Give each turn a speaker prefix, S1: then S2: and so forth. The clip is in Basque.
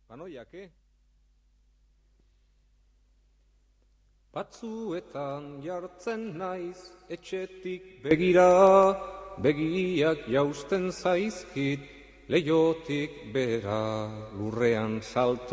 S1: Banoiake? Batzuetan jartzen naiz, etxetik begira, begiak jausten zaizkit, leiotik bera lurrean salto